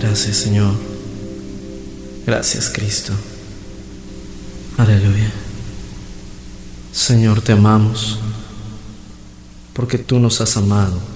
Gracias, Señor. Gracias, Cristo. Aleluya. Señor, te amamos porque tú nos has amado